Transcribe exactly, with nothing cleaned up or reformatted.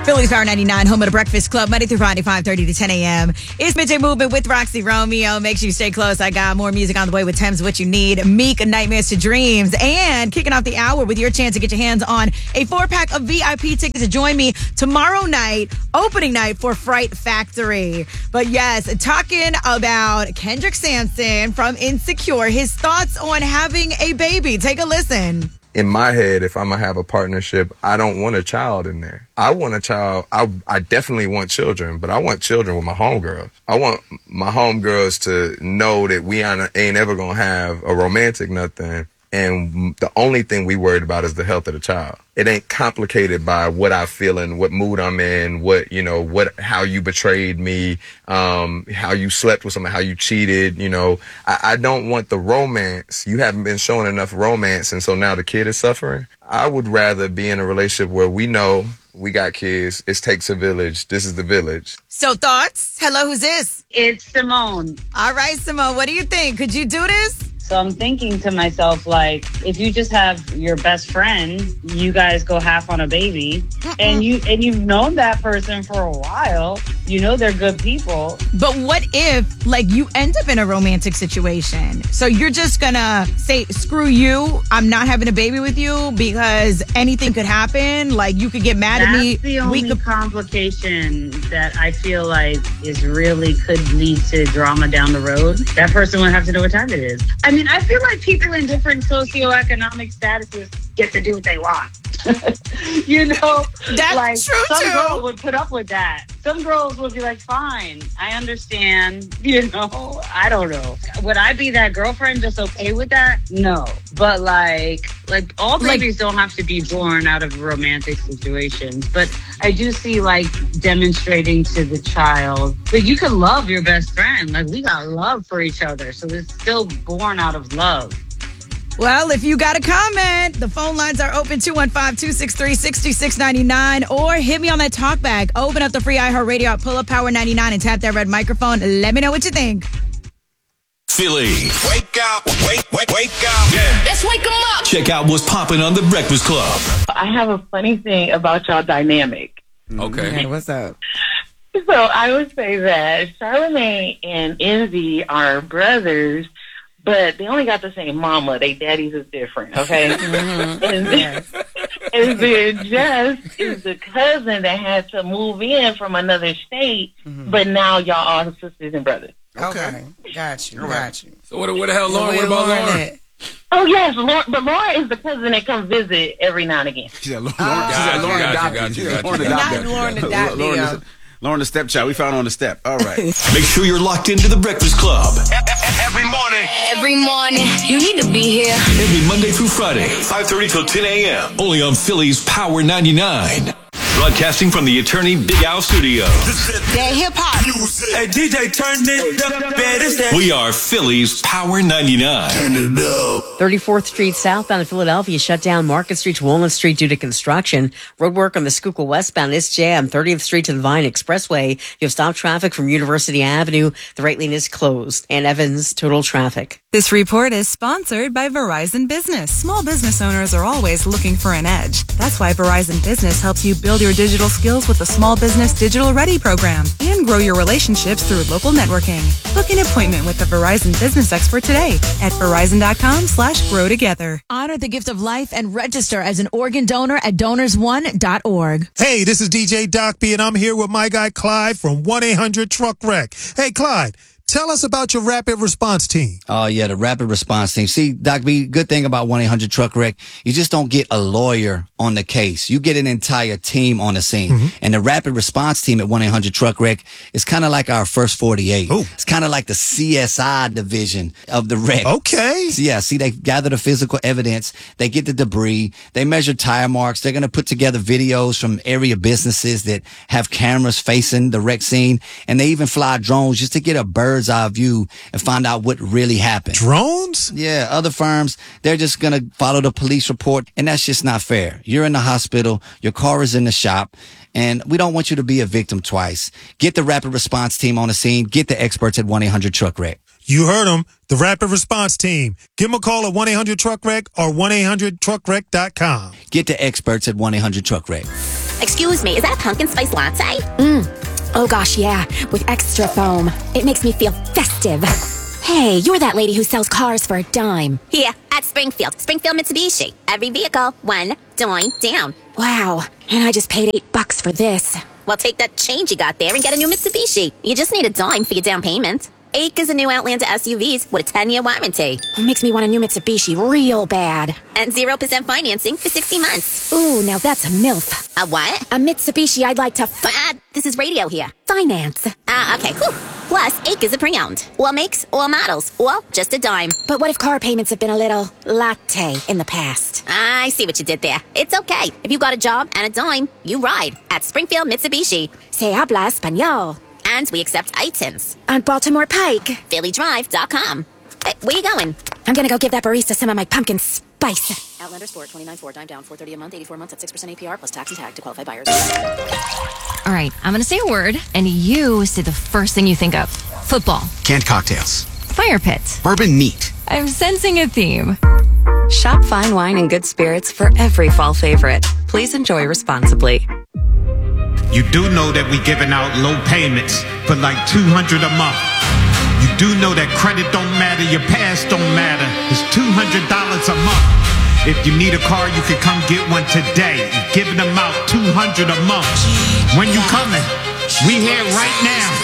Phillies Power ninety-nine, home of the Breakfast Club, Monday through Friday, five thirty to ten a.m. It's Midday Movement with Roxy Romeo. Make sure you stay close. I got more music on the way with Thames What You Need, Meek, Nightmares to Dreams, and kicking off the hour with your chance to get your hands on a four-pack of V I P tickets to join me tomorrow night, opening night for Fright Factory. But yes, talking about Kendrick Sampson from Insecure, his thoughts on having a baby. Take a listen. In my head, if I'm going to have a partnership, I don't want a child in there. I want a child. I I definitely want children, but I want children with my homegirls. I want my homegirls to know that we ain't ever going to have a romantic nothing. And the only thing we worried about is the health of the child. It ain't complicated by what I feel and what mood I'm in, what, you know, what, how you betrayed me, um, how you slept with someone, how you cheated, you know. I, I don't want the romance. You haven't been showing enough romance, and so now the kid is suffering. I would rather be in a relationship where we know we got kids. It takes a village. This is the village. So thoughts? Hello, who's this? It's Simone. All right, Simone, what do you think? Could you do this? So I'm thinking to myself, like, if you just have your best friend, you guys go half on a baby, Mm-mm. and you and you've known that person for a while, you know they're good people. But what if, like, you end up in a romantic situation? So you're just gonna say, screw you, I'm not having a baby with you because anything could happen. Like, you could get mad That's at me. That's the only could... complication that I feel like is really could lead to drama down the road. That person would have to know what time it is. I mean, I feel like people in different socioeconomic statuses get to do what they want. You know? That's like, true, some too. girls would put up with that. Some girls would be like, fine, I understand. You know? I don't know. Would I be that girlfriend just okay with that? No. But, like, like all babies like, don't have to be born out of romantic situations. But I do see, like, demonstrating to the child that you can love your best friend. Like, we got love for each other. So it's still born out of love. Well, if you got a comment, the phone lines are open, two one five, two six three, six six nine nine, or hit me on that talkback. Open up the free iHeartRadio app, pull up Power ninety-nine, and tap that red microphone. Let me know what you think. Philly. Wake up, wake, wake, wake up. Yeah. Let's wake them up. Check out what's popping on the Breakfast Club. I have a funny thing about y'all dynamic. Okay. Hey, what's up? So I would say that Charlamagne and Envy are brothers, but they only got the same mama. They daddies is different, okay? Mm-hmm. And, yes. and then Jess is the cousin that had to move in from another state, mm-hmm. but now y'all are sisters and brothers. Okay, got you, got you. So what, what the hell, Lauren? What about Lauren? Lauren? Oh, yes, Lauren, but Lauren is the cousin that comes visit every now and again. She said Lauren, uh, she said Lauren adopted. Lauren adopted. Lauren adopted. Lauren the stepchild. We found her on the step. All right. Make sure you're locked into the Breakfast Club. Every morning. Every morning. You need to be here. Every Monday through Friday, five thirty till ten a.m. Only on Philly's Power ninety-nine. Broadcasting from the Attorney Big Al Studio. That hip hop. Hey, D J, turn it up. We are Philly's Power ninety-nine. Turn it up. thirty-fourth Street southbound of Philadelphia shut down Market Street to Walnut Street due to construction. Roadwork on the Schuylkill westbound is jammed. thirtieth Street to the Vine Expressway. You have stopped traffic from University Avenue. The right lane is closed. And Evans, total traffic. This report is sponsored by Verizon Business. Small business owners are always looking for an edge. That's why Verizon Business helps you build your digital skills with the Small Business Digital Ready program and grow your relationships through local networking. Book an appointment with the Verizon Business expert today at verizon.com slash grow together. Honor the gift of life and register as an organ donor at donors one dot org. Hey, this is D J Doc B, and I'm here with my guy Clyde from one eight hundred truck wreck. Hey, Clyde, tell us about your rapid response team. Oh, yeah, the rapid response team. See, Doc B, good thing about one eight hundred truck wreck, you just don't get a lawyer on the case. You get an entire team on the scene. Mm-hmm. And the rapid response team at one eight hundred truck wreck is kind of like our first forty-eight. Ooh. It's kind of like the C S I division of the wreck. Okay. So, yeah, see, they gather the physical evidence. They get the debris. They measure tire marks. They're going to put together videos from area businesses that have cameras facing the wreck scene. And they even fly drones just to get a bird's eye view and find out what really happened. Drones? Yeah, other firms, they're just going to follow the police report, and that's just not fair. You're in the hospital, your car is in the shop, and we don't want you to be a victim twice. Get the rapid response team on the scene. Get the experts at one eight hundred truck wreck. You heard them, the rapid response team. Give them a call at one eight hundred truck wreck or one eight hundred truck wreck dot com. Get the experts at one eight hundred truck wreck. Excuse me, is that a pumpkin spice latte? Mmm. Oh gosh, yeah, with extra foam. It makes me feel festive. Hey, you're that lady who sells cars for a dime. Yeah, at Springfield. Springfield Mitsubishi. Every vehicle, one dime down. Wow, and I just paid eight bucks for this. Well, take that change you got there and get a new Mitsubishi. You just need a dime for your down payment. Eight is a new Outlander S U Vs with a ten-year warranty. It makes me want a new Mitsubishi real bad. And zero percent financing for sixty months. Ooh, now that's a MILF. A what? A Mitsubishi I'd like to f- Ah, this is radio here. finance. Ah, okay, cool. Plus, eight is a pre-owned. All makes, all models. Or just a dime. But what if car payments have been a little latte in the past? I see what you did there. It's okay. If you got a job and a dime, you ride at Springfield Mitsubishi. Se habla español. And we accept items. On Baltimore Pike. Philly Drive dot com. Hey, where you going? I'm gonna go give that barista some of my pumpkin spice. Outlander Sport, twenty-nine four, dime down, four thirty a month, eighty-four months at six percent A P R plus tax and tag to qualified buyers. All right, I'm going to say a word, and you say the first thing you think of. Football. Canned cocktails. Fire pit. Bourbon neat. I'm sensing a theme. Shop fine wine and good spirits for every fall favorite. Please enjoy responsibly. You do know that we giving out low payments for like two hundred a month. You do know that credit don't matter, your past don't matter. It's two hundred dollars a month. If you need a car, you can come get one today. Giving them out two hundred a month. When you coming? We here right now.